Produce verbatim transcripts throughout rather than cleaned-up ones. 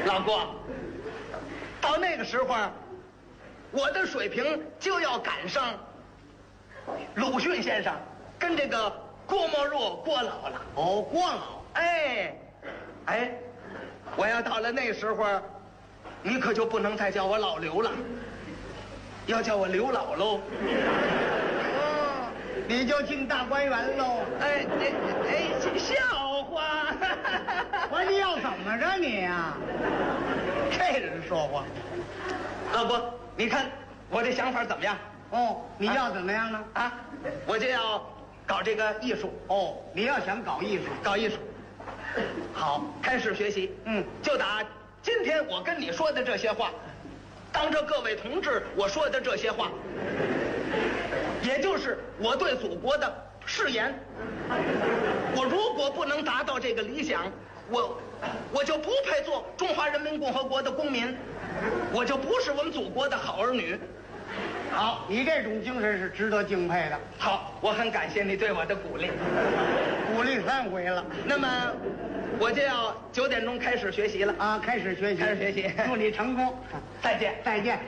老郭，到那个时候，我的水平就要赶上鲁迅先生跟这个郭沫若郭老了。 哦，郭老， 哎，哎，我要到了那时候，你可就不能再叫我老刘了，要叫我刘老喽。 哦，你就进大观园喽。 哎哎哎，笑话！ 我说你要怎么着你呀、啊？这人说话。 老郭，你看我这想法怎么样？ 哦，你要怎么样呢？ 啊，我就要搞这个艺术。 哦，你要想搞艺术， 搞艺术。好，开始学习。 嗯， 就打今天我跟你说的这些话，当着各位同志我说的这些话，也就是我对祖国的誓言。我如果不能达到这个理想，我我就不配做中华人民共和国的公民，我就不是我们祖国的好儿女。 好，你这种精神是值得敬佩的。 好，我很感谢你对我的鼓励， 鼓励三回了。 那么我就要九点钟开始学习了啊！开始学习， 开始学习， 祝你成功。 再见， 再见。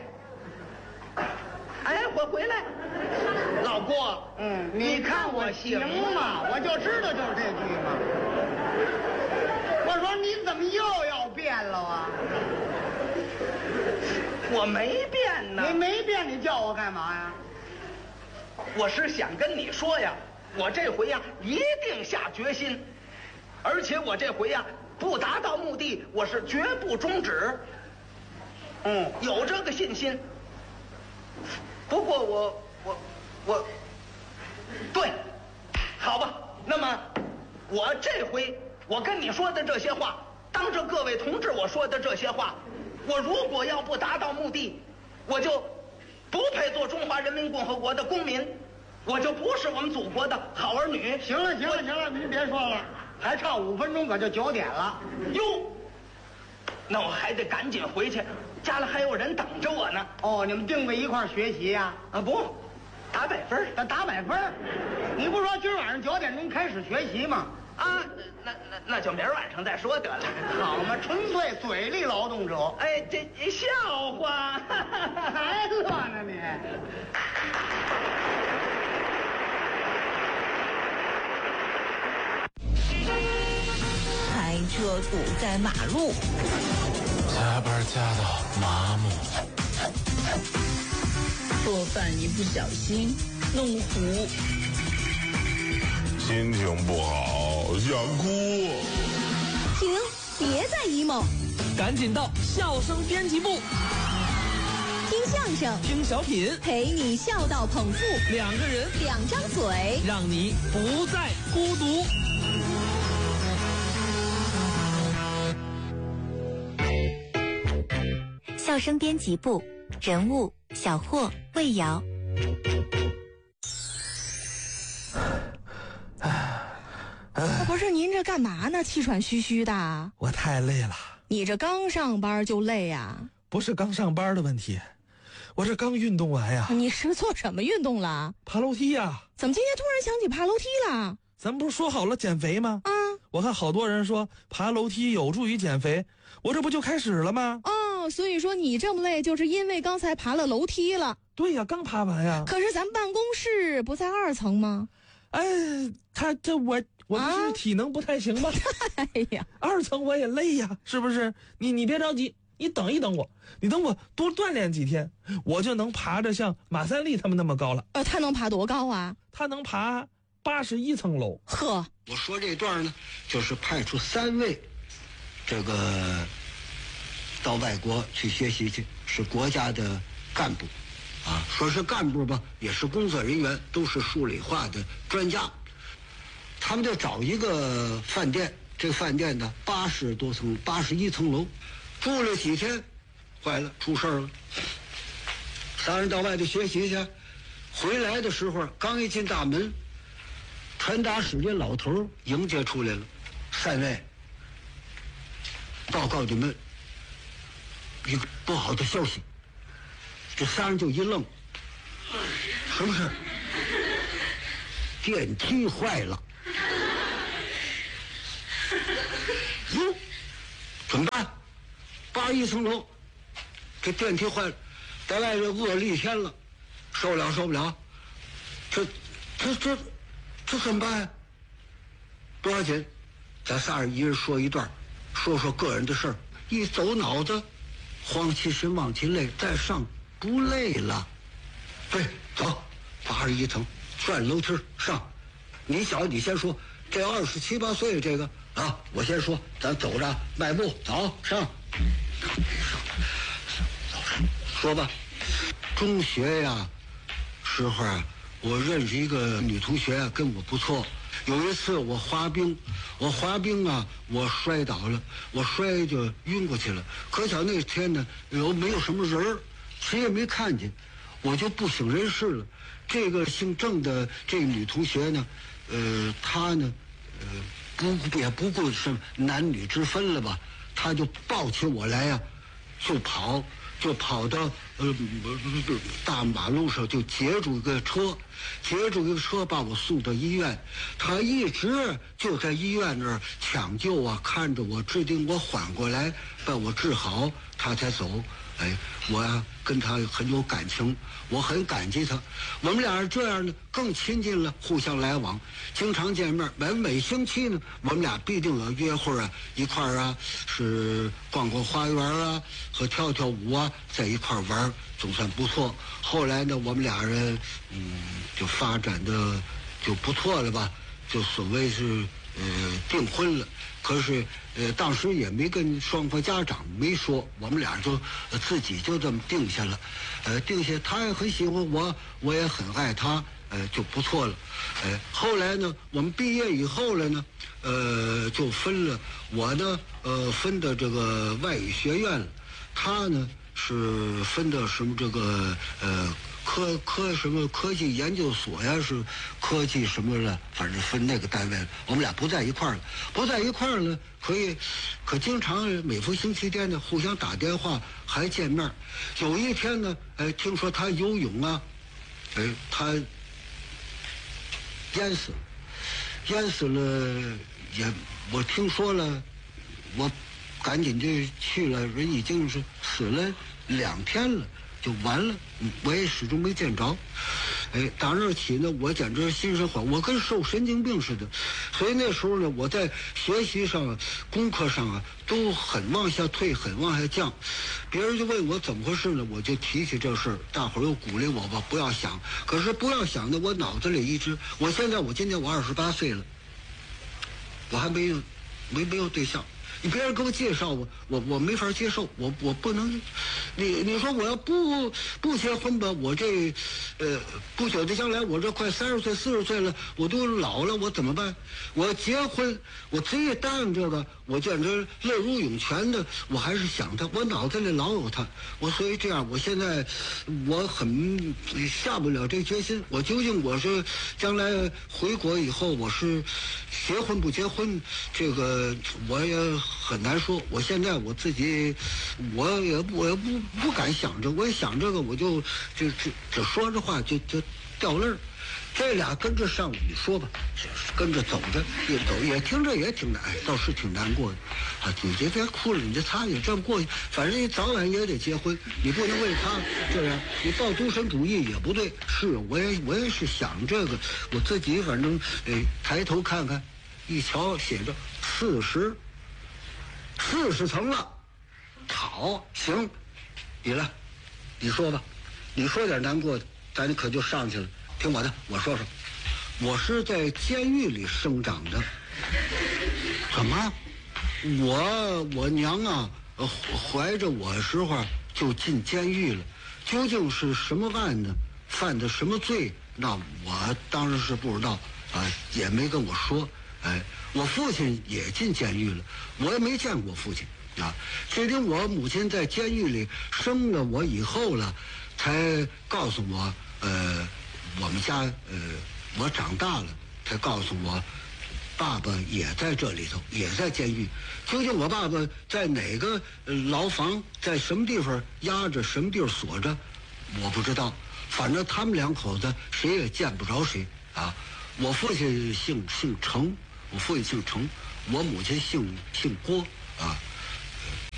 哎，我回来，老郭， 嗯，你看我行吗？我就知道就是这句嘛。我说你怎么又要变了啊？ 我没变呢。 你没变，你叫我干嘛呀？ 我是想跟你说呀，我这回呀一定下决心，而且我这回呀不达到目的，我是绝不终止。嗯，有这个信心。不过我我我，对，好吧，那么我这回我跟你说的这些话，当着各位同志我说的这些话，我如果要不达到目的，我就不配做中华人民共和国的公民，我就不是我们祖国的好儿女。 行了行了行了，您别说了，还差五分钟可就九点了。 哟，那我还得赶紧回去，家里还有人等着我呢。 哦，你们定在一块儿学习呀？ 啊不，打百分， 打打百分。你不说今晚上九点钟开始学习吗？ 啊，那那那就明儿晚上再说得了。 好嘛，纯粹嘴力劳动者。 哎，这笑话， 还乐呢你。 开车堵在马路， 加班加到麻木， 做饭一不小心弄糊， 心情不好想哭。 停，别再 emo， 赶紧到笑声编辑部， 听相声， 听小品， 陪你笑到捧腹， 两个人， 两张嘴， 让你不再孤独。 笑声编辑部，人物小霍、魏瑶。 不是您这干嘛呢？气喘吁吁的。 我太累了。 你这刚上班就累呀？ 不是刚上班的问题，我这刚运动完呀。 你是做什么运动了？ 爬楼梯呀。 怎么今天突然想起爬楼梯了？ 咱不是说好了减肥吗？ 啊， 我看好多人说爬楼梯有助于减肥，我这不就开始了吗？ 哦，所以说你这么累，就是因为刚才爬了楼梯了。 对呀，刚爬完呀。 可是咱们办公室不在二层吗？ 哎，他这我我不是体能不太行吗？ 啊、哎呀， 二层我也累呀，是不是？你你别着急，你等一等我，你等我多锻炼几天，我就能爬着像马三立他们那么高了。 呃，他能爬多高啊？ 他能爬八十一层楼。 呵， 我说这段呢，就是派出三位，这个到外国去学习去，是国家的干部，啊，说是干部吧，也是工作人员，都是数理化的专家。他们就找一个饭店，这个饭店呢八十多层，八十一层楼，住了几天，坏了，出事儿了。仨人到外头学习去，回来的时候刚一进大门，传达室的老头迎接出来了，三位，报告你们一个不好的消息。这仨人就一愣，什么事？电梯坏了。哟，怎么办？ 十一层楼，这电梯坏了，在外头饿了一天了，受不了受不了，这这这这怎么办呀？多少钱？咱仨人一人说一段，说说个人的事儿。一走脑子，慌其神忘其累，再上不累了。对，走，八十一层，转楼梯上。你小你先说，这二十七八岁这个啊，我先说，咱走着迈步走上。说吧，中学呀时候啊，我认识一个女同学啊，跟我不错。有一次我滑冰，我滑冰啊，我摔倒了，我摔就晕过去了。可巧那天呢，有没有什么人儿，谁也没看见，我就不省人事了。这个姓郑的这个女同学呢，呃，她呢，呃，不也不顾是男女之分了吧，她就抱起我来呀、啊，就跑。就跑到呃大马路上，就截住一个车，截住一个车把我送到医院。他一直就在医院那儿抢救啊，看着我，指定我缓过来，把我治好，他才走。哎，我呀、啊、跟他很有感情，我很感激他。我们俩这样呢更亲近了，互相来往，经常见面。每每星期呢，我们俩必定有约会啊，一块儿啊是逛逛花园啊，和跳跳舞啊，在一块儿玩，总算不错。后来呢，我们俩人嗯就发展的就不错了吧，就所谓是呃订婚了。可是，呃，当时也没跟双方家长没说，我们俩就、呃、自己就这么定下了，呃，定下，他也很喜欢我，我也很爱他，呃，就不错了，呃，后来呢，我们毕业以后了呢，呃，就分了，我呢，呃，分到这个外语学院了，他呢是分到什么这个呃。科科什么科技研究所呀，是科技什么了，反正分那个单位了。我们俩不在一块儿了，不在一块儿了，可以，可经常每逢星期天呢，互相打电话，还见面。有一天呢，哎，听说他游泳啊，哎，他淹死了，淹死了也，我听说了，我赶紧就去了，人已经是死了两天了。就完了，我也始终没见着。哎，打那起呢，我简直心神恍，我跟受神经病似的。所以那时候呢，我在学习上啊、功课上啊，都很往下退，很往下降。别人就问我怎么回事呢，我就提起这事儿，大伙儿又鼓励我吧，不要想。可是不要想呢，我脑子里一直，我现在我今年我二十八岁了，我还没有没没有对象。你别人给我介绍我，我我没法接受，我我不能，你你说我要不不结婚吧，我这，呃，不久的将来我这快三十岁四十岁了，我都老了，我怎么办？我要结婚，我贼也答应这个，我简直乐如涌泉的，我还是想他，我脑子里老有他，我所以这样，我现在我很下不了这决心，我究竟我是将来回国以后，我是结婚不结婚，这个我也。很难说，我现在我自己，我也我也不不敢想着，我也想这个，我就就就只说这话就就掉泪儿。这俩跟着上午你说吧，跟着走着也走，也听着也挺难，倒是挺难过的。啊，你这别哭了，你这擦你这么过去，反正你早晚也得结婚，你不能为他这样，你抱独身主义也不对。是，我也我也是想这个，我自己反正哎抬头看看，一瞧写着四十。四十层了，好，行，你来，你说吧，你说点难过的，咱可就上去了。听我的，我说说，我是在监狱里生长的。怎么？我我娘啊，怀着我的时候就进监狱了。究竟是什么案呢？犯的什么罪？那我当然是不知道啊，也没跟我说。哎，我父亲也进监狱了，我也没见过父亲啊。决定我母亲在监狱里生了我以后了，才告诉我，呃，我们家呃，我长大了，才告诉我，爸爸也在这里头，也在监狱。究竟我爸爸在哪个牢房，在什么地方压着，什么地方锁着，我不知道。反正他们两口子谁也见不着谁啊。我父亲姓姓程。我父亲姓程，我母亲姓姓郭啊。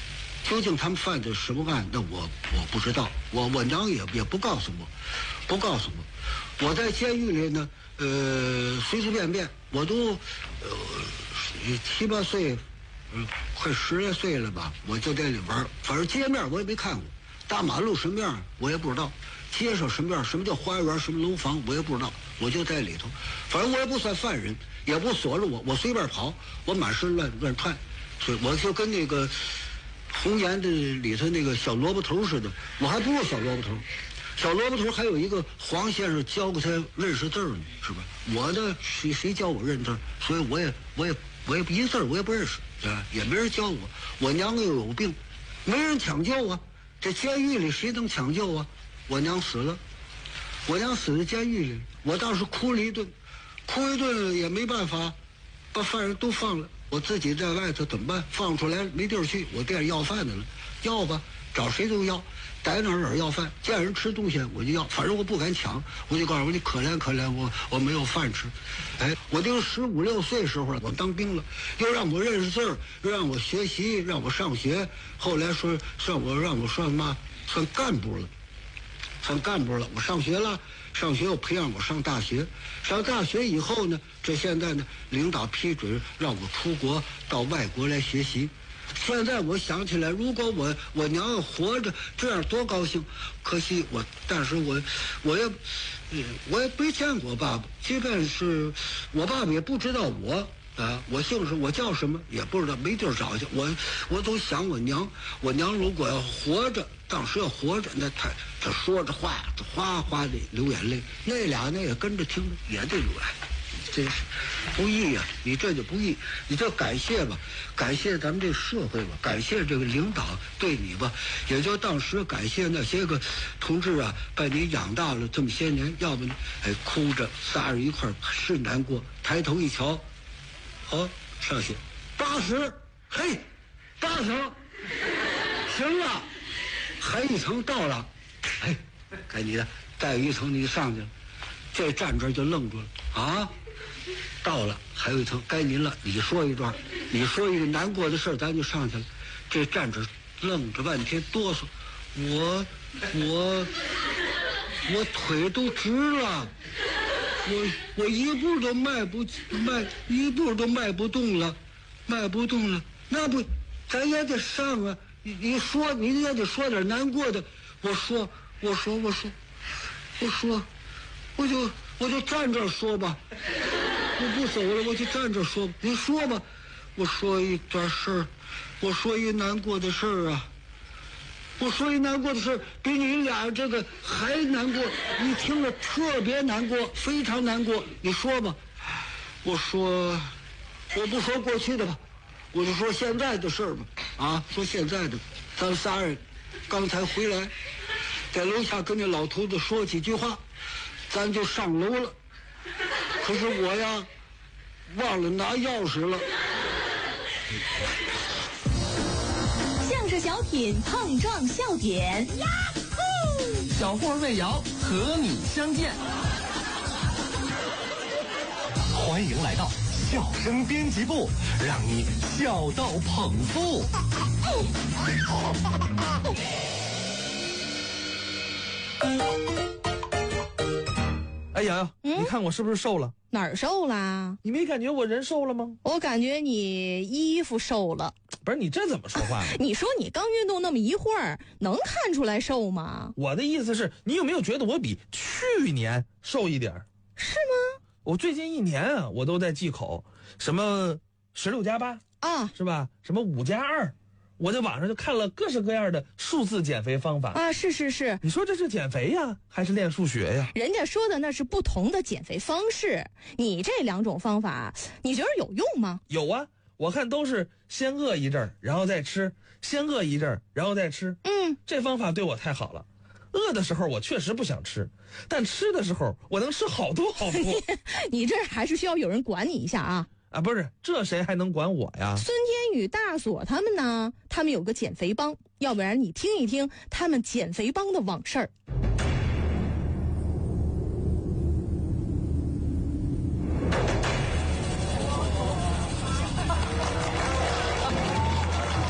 究竟他们犯的什么案，那我我不知道，我我娘也也不告诉我，不告诉我。我在监狱里呢，呃，随随便便，我都呃七八岁，嗯，快十来岁了吧，我就在里玩，反正街面我也没看过，大马路什么样我也不知道，街上什么样，什么叫花园，什么楼房我也不知道，我就在里头，反正我也不算犯人，也不锁着我，我随便跑，我满身乱乱窜，所以我就跟那个红岩的里头那个小萝卜头似的，我还不如小萝卜头。小萝卜头还有一个黄先生教过他认识字呢，是吧？我呢，谁谁教我认字，所以我也我也我也一字我也不认识，啊，也没人教我。我娘又有病，没人抢救啊。这监狱里谁能抢救啊？我娘死了，我娘死在监狱里，我当时哭了一顿，哭一顿也没办法，把犯人都放了。我自己在外头怎么办？放出来没地儿去，我店里要饭的了，要吧，找谁都要。逮哪儿哪儿要饭，见人吃东西我就要，反正我不敢抢，我就告诉我你可怜可怜我，我没有饭吃。哎，我就十五六岁时候我当兵了，又让我认识字儿，又让我学习，让我上学。后来说让我让我算嘛算干部了，算干部了。我上学了，上学又培养我上大学，上大学以后呢，这现在呢领导批准让我出国到外国来学习。现在我想起来，如果我我娘要活着，这样多高兴。可惜我，但是我，我也，我也没见过爸爸。即便是我爸爸也不知道我啊，我姓什么，我叫什么也不知道，没地儿找去。我我都想我娘，我娘如果要活着，当时要活着，那她她说着话，哗哗的流眼泪，那俩那也跟着听着，也得流眼泪。真是不易呀、啊！你这就不易，你就感谢吧，感谢咱们这社会吧，感谢这个领导对你吧，也就当时感谢那些个同志啊，把你养大了这么些年，要不呢，哎，哭着仨人一块儿是难过。抬头一瞧，好上去，八十，嘿，八十，行了，还一层到了，哎，该你的，再有一层你上去了，这站这就愣住了啊。到了，还有一层，该您了。你说一段，你说一个难过的事，咱就上去了。这站着愣着半天，哆嗦，我我我腿都直了，我我一步都迈不迈，一步都迈不动了，迈不动了。那不，咱也得上啊！你你说，你也得说点难过的。我说，我说，我说，我说，我就我就站这儿说吧。我不走了，我就站着说。你说吧，我说一段事儿，我说一难过的事儿啊，我说一难过的事儿，比你俩这个还难过，你听了特别难过，非常难过。你说吧，我说，我不说过去的吧，我就说现在的事儿吧。啊，说现在的，咱仨人刚才回来，在楼下跟那老头子说几句话，咱就上楼了。可是我呀，忘了拿钥匙了。 相声小品碰撞笑点，呀呼！ 小霍魏瑶和你相见。 欢迎来到笑声编辑部，让你笑到捧腹。 哎瑶瑶，嗯、你看我是不是瘦了？ 哪儿瘦啦？ 你没感觉我人瘦了吗？ 我感觉你衣服瘦了。 不是，你这怎么说话呢？ 你说你刚运动那么一会儿，能看出来瘦吗？ 我的意思是，你有没有觉得我比去年瘦一点？ 是吗？ 我最近一年啊，我都在忌口，什么十六加八啊， 是吧？什么五加二。我在网上就看了各式各样的数字减肥方法啊，是是是， 你说这是减肥呀，还是练数学呀？ 人家说的那是不同的减肥方式，你这两种方法，你觉得有用吗？ 有啊，我看都是先饿一阵儿，然后再吃，先饿一阵儿，然后再吃。 嗯， 这方法对我太好了。饿的时候我确实不想吃，但吃的时候我能吃好多好多。 你这还是需要有人管你一下啊。 啊，不是，这谁还能管我呀？ 孙天宇、大锁他们呢？他们有个减肥帮，要不然你听一听他们减肥帮的往事儿。